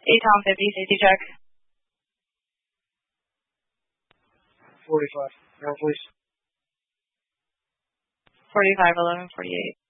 ATOM 50, safety check. 45. Now, please. 45, 11, 48.